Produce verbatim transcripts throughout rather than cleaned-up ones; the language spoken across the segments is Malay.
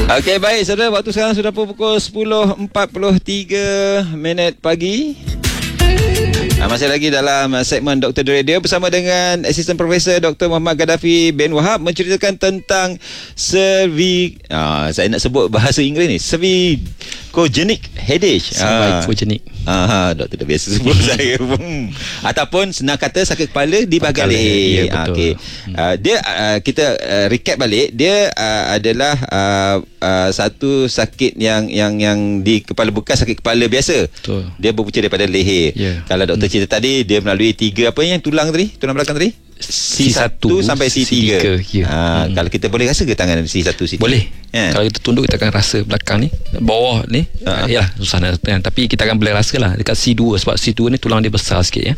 Okey, baik saudara, waktu sekarang sudah pukul sepuluh empat puluh tiga minit pagi. Ah, masih lagi dalam segmen Doktor The Radio bersama dengan Asisten Profesor Doktor Muhammad Gaddafi bin Wahab menceritakan tentang cervi ah, saya nak sebut bahasa Inggeris ni, cervicogenic headache. Cervicogenic. Ah, doktor dah biasa sebut saya. Ataupun senang kata sakit kepala di bahagian leher. Ya, Ah, betul. okey. Ah, dia ah, kita ah, recap balik, dia ah, adalah ah, ah, satu sakit yang yang yang di kepala, bukan sakit kepala biasa. Betul. Dia berpunca daripada leher. Ya. Kalau doktor cerita tadi, dia melalui tiga apa yang tulang tadi? Tulang belakang tadi? C satu sampai C tiga. C tiga, ya. Ha, Hmm. Kalau kita boleh rasa ke tangan C satu, C tiga? Boleh. Ya. Kalau kita tunduk, kita akan rasa belakang ni, bawah ni. Ha. Uh, yalah, susah nak, tapi kita akan boleh rasa lah dekat C dua, sebab C dua ni tulang dia besar sikit ya.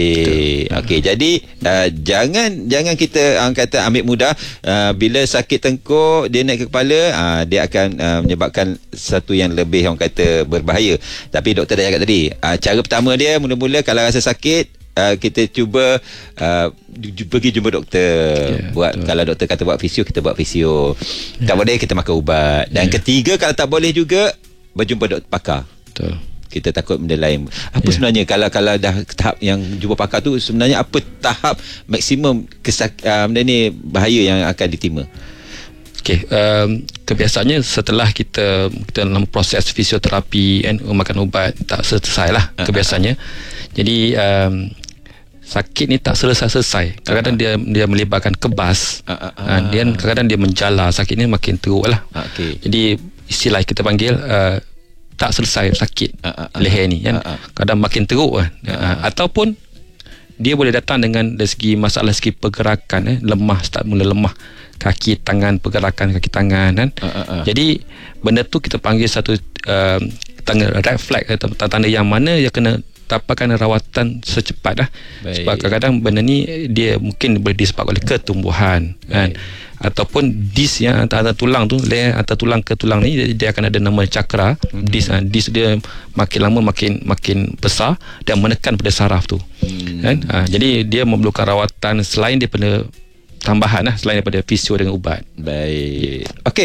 Baik. Okey, jadi uh, jangan jangan kita uh, kata ambil mudah uh, bila sakit tengkuk dia naik ke kepala, uh, dia akan uh, menyebabkan satu yang lebih orang kata berbahaya. Tapi doktor dah cakap tadi, uh, cara pertama dia mula-mula kalau rasa sakit, Uh, kita cuba uh, ju- pergi jumpa doktor. Yeah, Buat betul. kalau doktor kata buat fisio, kita buat fisio. Yeah. Tak boleh, kita makan ubat. Dan Yeah. ketiga, kalau tak boleh juga, berjumpa doktor pakar. Betul. Kita takut benda lain. Apa Yeah. sebenarnya kalau kalau dah tahap yang jumpa pakar tu, sebenarnya apa tahap maksimum kesak, uh, benda ni bahaya yang akan diterima? Okey, um, kebiasaannya setelah kita kita dalam proses fisioterapi dan makan ubat tak selesai lah Uh-huh. kebiasaannya. Jadi um, sakit ni tak selesai-selesai. Kadang-kadang dia dia melibatkan kebas. Uh, uh, uh. Uh, dan kadang-kadang dia menjala. Sakit ni makin teruk lah. Okey. Jadi istilah kita panggil uh, tak selesai sakit Uh, uh, uh. leher ni kan. Uh, uh. Kadang makin teruk kan. Uh, uh. Uh, ataupun dia boleh datang dengan dari segi masalah segi pergerakan, eh, lemah, start mula lemah kaki tangan, pergerakan kaki tangan kan. Uh, uh, uh. Jadi benda tu kita panggil satu uh, tanda red flag, atau tanda yang mana dia kena dapatkan rawatan secepat lah. Baik. Sebab kadang-kadang benda ni dia mungkin boleh disebabkan oleh ketumbuhan kan, ataupun dis yang antara tulang tu, layer antara tulang ke tulang ni, dia, dia akan ada nama cakra. Mm-hmm. Dis uh, dis dia makin lama makin makin besar dan menekan pada saraf tu. Mm. Kan? Uh, jadi dia memerlukan rawatan selain daripada tambahan lah, selain daripada fisio dengan ubat. Baik. Okey.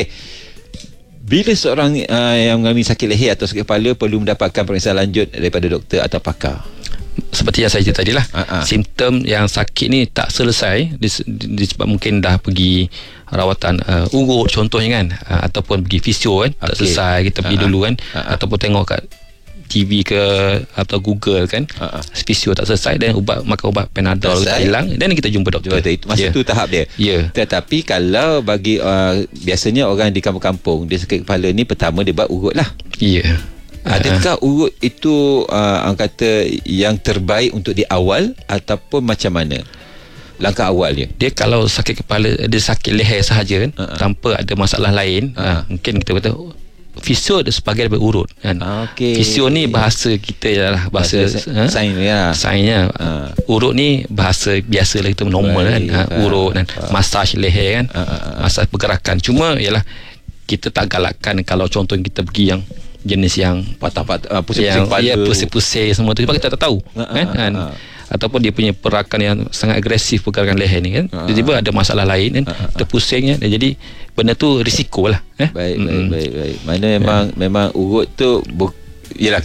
Bila seorang uh, yang mengalami sakit leher atau sakit kepala perlu mendapatkan pemeriksaan lanjut daripada doktor atau pakar? Seperti yang saya cerita tadi lah, uh-huh. simptom yang sakit ni tak selesai disebab mungkin dah pergi rawatan uh, urut contohnya kan, uh, ataupun pergi fisio kan, okay. tak selesai, kita pergi uh-huh. dulu kan, uh-huh. ataupun tengok kat T V ke atau Google kan, uh-huh. fisio tak selesai, dan ubat makan ubat Panadol tak hilang, dan kita jumpa doktor. Itu masa yeah. tu tahap dia. Yeah. Tetapi kalau bagi uh, biasanya orang di kampung-kampung dia sakit kepala ni, pertama dia buat urut lah. Ya. Yeah. Adakah urut itu uh, orang kata yang terbaik untuk di awal ataupun macam mana langkah awal dia? Dia kalau sakit kepala, dia sakit leher sahaja kan, uh-huh. tanpa ada masalah lain, uh-huh. uh, mungkin kita kata fisio ada sebagai daripada urut kan. Okay. Fisio ni bahasa kita lah, bahasa, bahasa ha? sains ya. Sainnya uh. urut ni bahasa biasa lah, kita normal. Baik. Kan uh, urut dan uh. masaj leher kan, uh, uh, uh. masaj pergerakan. Cuma ialah kita tak galakkan kalau contoh kita pergi yang jenis yang patah-patah, uh, pusing-pusing kepala, ya, pusing-pusing semua tu, sebab kita tak tahu uh, kan, uh, uh, uh. ataupun dia punya pergerakan yang sangat agresif, pergerakan leher ni kan, uh, tiba-tiba ada masalah lain kan, uh, uh, kita pusing kan, jadi benda tu risiko lah eh? baik, mm-hmm. baik, baik, baik. Mana memang yeah. memang urut tu bu- yelah,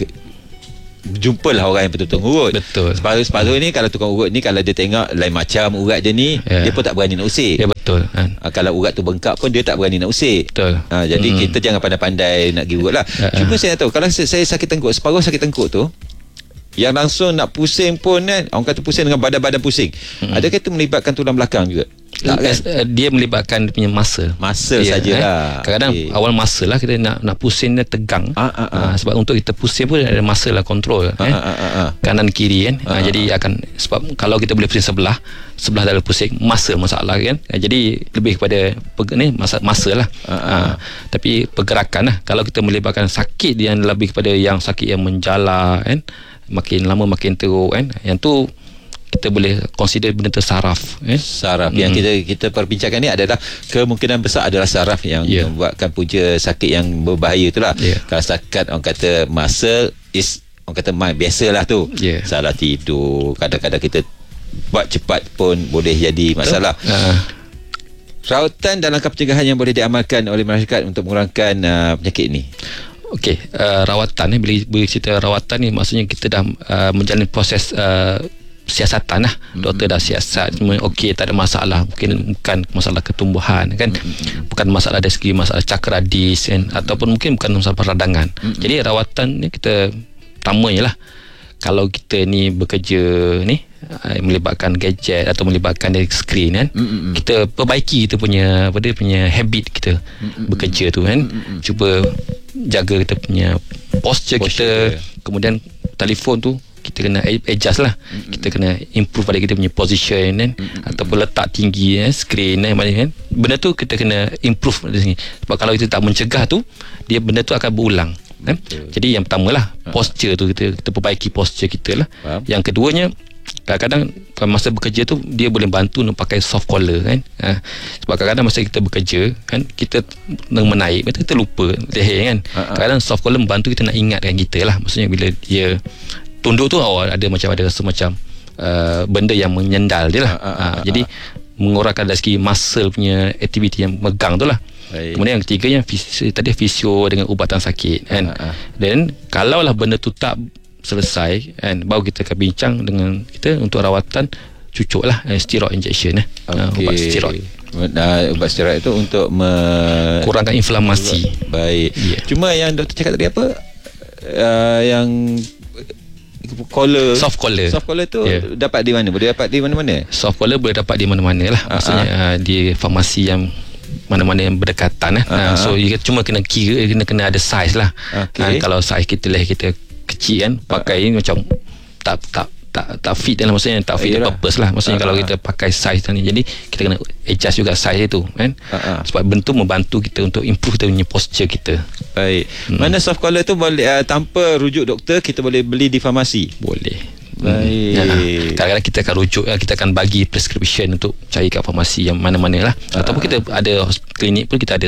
jumpalah orang yang betul-betul urut. Betul. Separuh-separuh ni kalau tukang urut ni, kalau dia tengok lain macam urat dia ni, yeah. dia pun tak berani nak usik. Ya, betul kan. Ha, kalau urat tu bengkak pun dia tak berani nak usik. Betul. Ha, jadi mm. kita jangan pandai-pandai nak pergi urut lah. Uh-huh. Cuma saya nak tahu, kalau saya sakit tengkuk, separuh sakit tengkuk tu yang langsung nak pusing pun kan, orang kata pusing dengan badan-badan pusing, hmm. adakah itu melibatkan tulang belakang juga? Tak kan? Dia melibatkan dia punya muscle. Muscle yeah, sajalah. Eh? Kadang-kadang okay. awal muscle lah, kita nak nak pusing dia tegang. Ah, ah, ah. Ah, sebab untuk kita pusing pun ada muscle lah, control ah, eh? ah, ah, ah. kanan kiri kan. Ah, ah, jadi akan, sebab kalau kita boleh pusing sebelah, sebelah dah pusing, muscle masalah kan. Ah, jadi lebih kepada pe- ni muscle lah. Ah, ah. Ah, tapi pergerakan lah. Kalau kita melibatkan sakit yang lebih kepada yang sakit yang menjala kan, makin lama makin teruk kan, yang tu kita boleh consider benda tersaraf eh? Saraf mm-hmm. yang kita kita perbincangkan ni adalah kemungkinan besar adalah saraf yang yeah. membuatkan punca sakit yang berbahaya itulah. Yeah. Kalau sakit orang kata muscle is orang kata mind biasalah tu. Yeah. Salah tidur, kadang-kadang kita buat cepat pun boleh jadi masalah. Uh. rawatan dan langkah pencegahan yang boleh diamalkan oleh masyarakat untuk mengurangkan uh, penyakit ini. Okey, uh, rawatan ni, bila, bila cerita rawatan ni maksudnya kita dah uh, menjalani proses uh, siasatan lah. Mm-hmm. Doktor dah siasat semua okey, tak ada masalah, mungkin bukan masalah ketumbuhan kan, mm-hmm. bukan masalah dari segi masalah cakra radis kan, mm-hmm. ataupun mungkin bukan masalah peradangan. Mm-hmm. Jadi rawatan ni kita pertamanya lah, kalau kita ni bekerja ni uh, melibatkan gadget atau melibatkan dari skrin kan, mm-hmm. kita perbaiki kita punya apa dia punya habit kita, mm-hmm. bekerja tu kan, mm-hmm. cuba jaga kita punya posture, posture kita, dia. Kemudian telefon tu kita kena adjust lah, mm-hmm. kita kena improve pada kita punya position kan, mm-hmm. ataupun letak tinggi eh, skrin eh, kan. Benda tu kita kena improve dari sini. Sebab kalau kita tak mencegah tu, dia benda tu akan berulang kan? Jadi yang pertama lah, posture tu kita, kita perbaiki posture kita lah. Faham. Yang keduanya, kadang-kadang masa bekerja tu dia boleh bantu nak pakai soft collar kan, ha. Sebab kadang-kadang masa kita bekerja kan, kita menaik, kita, kita lupa leher kan, uh-huh. kadang-kadang soft collar membantu kita nak ingatkan kita lah. Maksudnya bila dia tunduk tu, oh, ada macam ada semacam uh, benda yang menyendal dia lah, uh, uh, uh, uh, jadi mengurangkan dari segi muscle punya aktiviti yang megang tu lah. Baik. Kemudian yang ketiganya fisio, tadi fisio dengan ubatan sakit kan, uh, uh. dan kalaulah benda tu tak selesai kan, baru kita akan bincang dengan kita untuk rawatan cucuk lah, eh, steroid injection eh. Okay. Uh, ubat steroid. Uh, ubat steroid itu untuk me- kurangkan inflamasi. Baik. Yeah. Cuma yang doktor cakap tadi apa? Uh, yang collar, soft collar. Soft collar tu yeah. dapat di mana? Boleh dapat di mana-mana? Soft collar boleh dapat di mana-mana lah. Uh-huh. Maksudnya uh, di farmasi yang mana-mana yang berdekatan eh. Uh-huh. Uh, so you cuma kena kira, kena kena ada size lah. Okay. Uh, kalau size kita lah kita kecil kan, pakai uh-huh. macam tak tak tak tak fit dalam, maksudnya tak fit the purpose lah. Maksudnya uh-huh. kalau kita pakai size ni, jadi kita kena adjust juga size itu kan, uh-huh. sebab bentuk membantu kita untuk improve kita punya posture kita. Baik. Hmm. Mana soft collar tu boleh uh, tanpa rujuk doktor kita boleh beli di farmasi? Boleh. Baik. Hmm. Ya, kadang-kadang kita akan rujuk, kita akan bagi prescription untuk cari kat farmasi yang mana-mana lah, uh-huh. ataupun kita ada klinik pun kita ada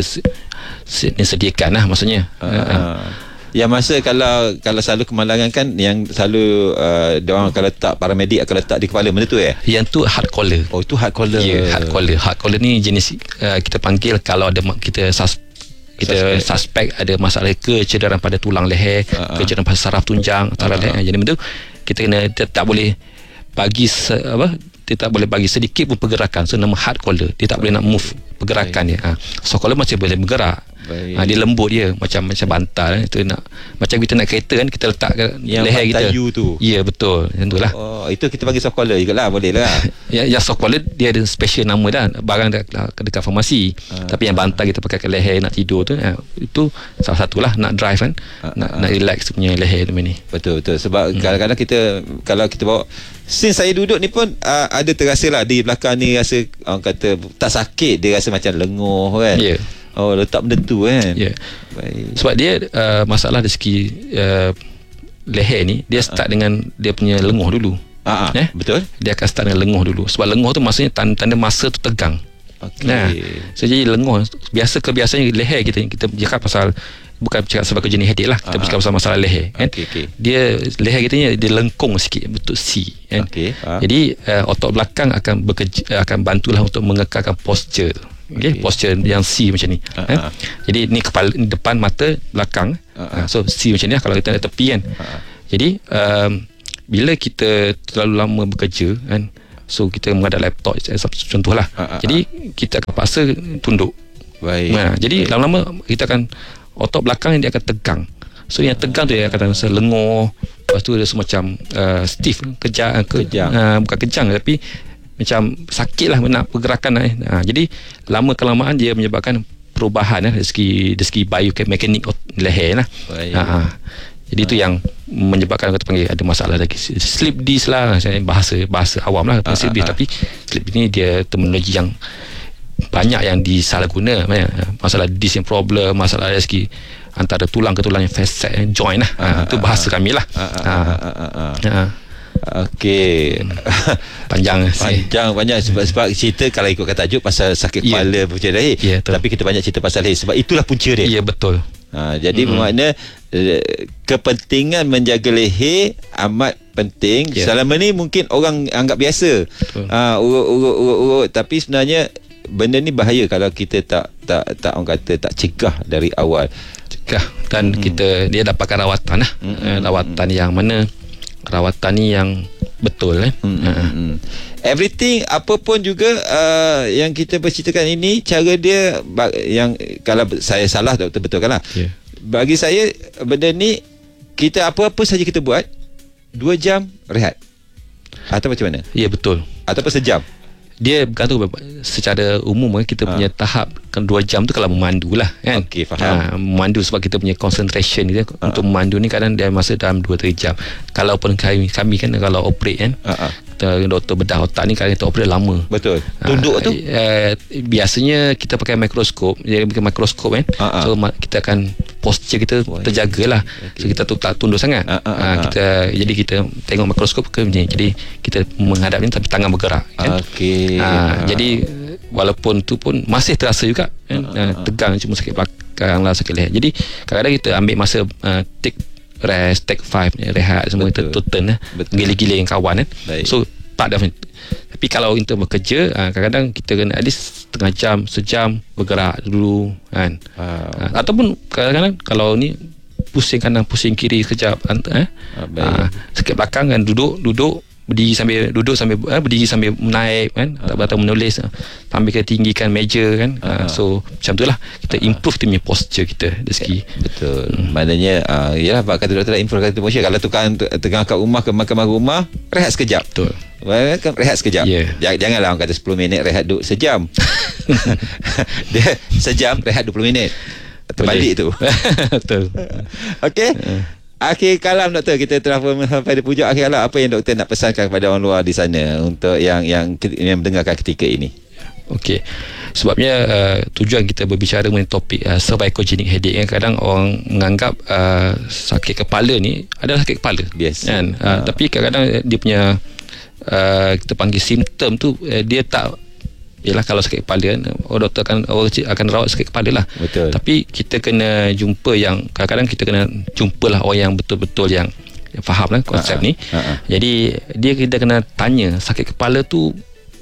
sediakan lah, maksudnya. Uh-huh. Uh-huh. Yang masa kalau kalau selalu kemalangan kan, yang selalu uh, dia orang akan letak, paramedik akan letak di kepala, benda tu ya? Yang tu hard collar. Oh, itu hard collar. Ya, yeah, hard collar. Hard collar ni jenis uh, kita panggil kalau ada kita sus, kita suspek. suspek ada masalah kecederaan pada tulang leher, uh-huh. kecederaan pada saraf tunjang, saraf uh-huh. leher. Jadi benda tu kita kena kita tak boleh bagi se, apa? Dia tak boleh bagi sedikit pun pergerakan. So nama hard collar, dia tak boleh nak move pergerakan dia. Ha. Soft collar masih boleh bergerak. Ha, dia lembut dia, macam macam bantal eh. Itu nak macam kita nak kereta kan, kita letak yang leher kita. Yang tu. Ya, betul. Macam itulah. Oh, itu kita bagi soft collar jugalah, boleh lah. yang, yang soft collar dia ada special nama dah, barang dekat, dekat farmasi. Ha. Tapi yang bantal kita pakai kat leher nak tidur tu, ha, itu salah satulah nak drive kan. Ha. Nak ha. nak relax punya leher tu ni. Betul betul. Sebab hmm. kadang-kadang kita kalau kita bawa, since saya duduk ni pun uh, ada terasa lah di belakang ni rasa orang kata tak sakit, dia rasa macam lenguh kan. Ya. Yeah. Oh, letak benda tu kan. Ya. Yeah. Baik. Sebab dia uh, masalah dari segi uh, leher ni, dia start uh-huh. dengan dia punya lenguh dulu. Uh-huh. Eh? Betul. Dia akan start dengan lenguh dulu. Sebab lenguh tu maksudnya tanda, tanda masa tu tegang. Okay. Nah, so jadi lenguh biasa kebiasaannya leher kita, kita cakap pasal, bukan cakap sebab jenis headache lah, kita uh-huh. cakap pasal masalah leher kan. Okay, okay. Dia leher kita ni dia lengkung sikit, bentuk C kan. Okay. Uh-huh. Jadi uh, otot belakang akan bekerja, akan bantulah untuk mengekalkan posture. Okay, okay. Posture yang C macam ni. Uh-huh. eh? Jadi ni kepala, ni depan mata, belakang. Uh-huh. uh, so C macam ni lah kalau kita ada tepi kan. Uh-huh. Jadi um, bila kita terlalu lama bekerja kan, so kita menghadap laptop contohlah. Uh-huh. Jadi kita akan paksa tunduk. Baik. Nah, jadi Baik. lama-lama kita akan otot belakang dia akan tegang. So yang tegang tu dia akan rasa lenguh. Lepas tu dia semacam uh, stiff, kejang, ke, kejang. Uh, bukan kejang tapi macam sakit lah nak pergerakan eh. Ha, jadi lama kelamaan dia menyebabkan perubahan eh, dari segi, dari segi biomekanik leher lah. Ha, ha. Jadi itu yang menyebabkan kita panggil ada masalah lagi sleep disc lah, bahasa bahasa awam lah ha, sleep disc. Ha, ha. Tapi sleep ni dia terminologi yang banyak yang disalahguna. Masalah disc yang problem, masalah dari segi antara tulang ke tulang yang facet joint lah. Ha, ha, itu bahasa ha, kami lah. Ha, ha, ha, ha, ha, ha. Ha. Okey. Hmm. Panjang Panjang Panjang sebab, sebab cerita kalau ikutkan tajuk pasal sakit kepala, yeah. punca leher, yeah, tapi kita banyak cerita pasal leher sebab itulah punca dia. Ya, yeah, betul. Ha, jadi hmm. bermakna kepentingan menjaga leher amat penting. Yeah. Selama ni mungkin orang anggap biasa, ha, urut-urut urut-urut, tapi sebenarnya benda ni bahaya kalau kita tak tak tak orang kata tak cegah dari awal. Cegah dan hmm. kita dia dapatkan rawatan lah. Hmm. Rawatan yang mana rawatan ni yang betul kan. Hmm. Hmm. Everything apa pun juga uh, yang kita berceritakan ini, cara dia yang kalau saya salah doktor betulkanlah. Yeah. Bagi saya benda ni kita apa-apa saja kita buat dua jam rehat. Atau macam mana? Ya, betul. Ataupun sejam. Dia berkata secara umum kita punya ha. tahap kan dua jam tu kalau memandu lah kan. Okey, faham. Ha, memandu sebab kita punya concentration kita ha. untuk memandu ni kadang dia masa dalam dua tiga jam. Kalau pun kami, kami kan kalau operate kan. Ha. Kita, doktor bedah otak ni kadang kita operate lama. Betul. Tunduk ha, tu? Uh, biasanya kita pakai mikroskop. Jadi pakai mikroskop kan. Ha. So kita akan posture kita terjagalah. Okay. So kita tu tak tunduk sangat. Ha. Ha. Ha. Kita jadi kita tengok mikroskop ke ni. Jadi kita menghadap ni tapi tangan bergerak kan. Okey. Ha. Jadi walaupun tu pun masih terasa juga kan. Ha. Ha. Tegang cuma sakit belakang lah, sakit leher. Jadi kadang-kadang kita ambil masa uh, take rest, take five, rehat semua. Betul. Kita turn lah, gila-gila yang kawan kan. Baik. So tak ada. Tapi kalau kita bekerja, kadang-kadang kita kena at least setengah jam, sejam bergerak dulu kan. Wow. Ataupun kadang-kadang kalau ni pusing kanan, pusing kiri sekejap eh? ha, sakit belakang kan, duduk duduk berdiri sambil duduk sambil eh, berdiri sambil menaik kan, uh. atau menulis sambil kita tinggikan meja kan. uh. Uh, so macam tu lah kita improve uh. punya posture kita dari segi. Betul. hmm. Maknanya uh, yalah kata doktor improve kata posture. Kalau tukang tengah kat rumah ke mahkamah rumah, rehat sekejap. Betul. Kan rehat sekejap. Yeah. Janganlah orang kata sepuluh minit rehat duduk sejam. Dia sejam rehat dua puluh minit. Terbalik tu. Betul. Okey. uh. Akhir kalam doktor, kita telah sampai di puncak akhir kalam. Apa yang doktor nak pesankan kepada orang luar di sana untuk yang yang, yang mendengarkan ketika ini? Okey. Sebabnya uh, tujuan kita berbicara mengenai topik uh, cervicogenic headache kan, kadang orang menganggap uh, sakit kepala ni adalah sakit kepala. Yes. Kan? Uh, uh. Tapi kadang-kadang dia punya uh, kita panggil simptom tu uh, dia tak. Yalah, kalau sakit kepala kan, orang doktor akan orang akan rawat sakit kepala lah. Betul. Tapi kita kena jumpa yang kadang-kadang kita kena jumpalah orang yang betul-betul yang, yang faham lah konsep uh-huh. ni. Uh-huh. Jadi dia kita kena tanya sakit kepala tu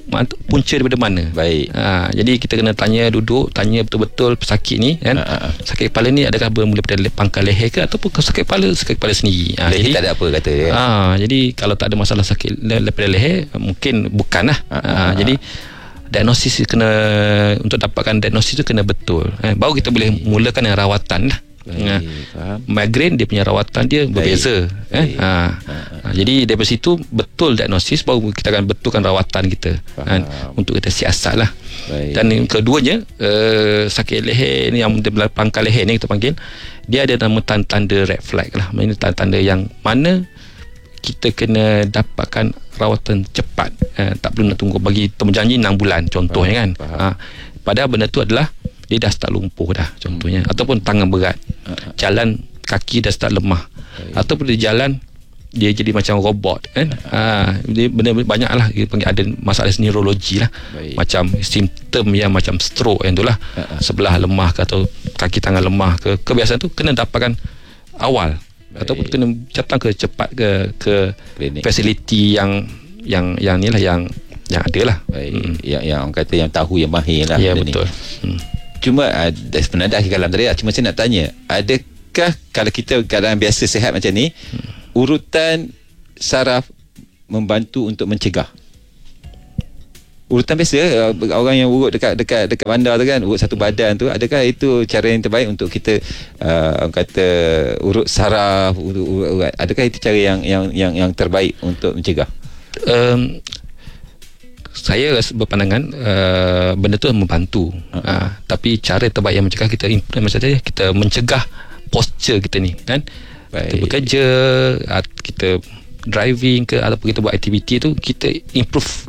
punca daripada mana. Baik. Ha, jadi kita kena tanya, duduk tanya betul-betul pesakit ni kan. Uh-huh. Sakit kepala ni adakah bermula daripada pangkal leher ke ataupun sakit kepala sakit kepala sendiri. Ha, jadi tak ada apa kata ya. Ha, jadi kalau tak ada masalah sakit daripada leher mungkin bukanlah. Uh-huh. Ha, jadi diagnosis kena, untuk dapatkan diagnosis tu kena betul eh, baru kita boleh mulakan yang rawatan lah. Baik, ha, migraine dia punya rawatan dia baik, berbeza eh. ha. Ha, ha. Jadi daripada situ betul diagnosis baru kita akan betulkan rawatan kita kan, untuk kita siasat lah. Baik. Dan yang keduanya uh, sakit leher ni yang pangkal leher ni kita panggil, dia ada nama tanda-tanda red flag lah. Maksudnya tanda-tanda yang mana kita kena dapatkan rawatan cepat, eh, tak perlu nak tunggu, bagi temujanji enam bulan contohnya kan. Ha, padahal benda tu adalah dia dah start lumpuh dah contohnya, hmm. ataupun tangan berat, uh-huh. jalan kaki dah start lemah, baik. Ataupun dia jalan dia jadi macam robot kan. Ha, dia benda banyak lah, dia panggil ada masalah neurologi lah. Baik. Macam simptom yang macam stroke yang tu lah, uh-huh. sebelah lemah ke atau kaki tangan lemah ke, kebiasaan tu kena dapatkan awal. Baik. Ataupun kena datang ke cepat ke ke klinik, fasiliti yang yang yang ni lah yang yang ada lah. Baik. Hmm. Yang yang orang kata yang tahu, yang mahir lah. Ya, betul. Hmm. Cuma uh, sebenarnya akhir kalam tadi, cuma saya nak tanya, adakah kalau kita keadaan biasa sihat macam ni, hmm. urutan saraf membantu untuk mencegah? Urutan biasa orang yang urut dekat dekat dekat bandar tu kan, urut satu badan tu, adakah itu cara yang terbaik untuk kita uh, orang kata urut saraf, urut, urut, urut, adakah itu cara yang yang yang yang terbaik untuk mencegah? Um, saya berpandangan uh, benda tu membantu, uh-huh. uh, tapi cara terbaik yang mencegah kita macam tadi, kita mencegah posture kita ni kan. Baik. Kita bekerja, kita driving ke ataupun kita buat aktiviti tu, kita improve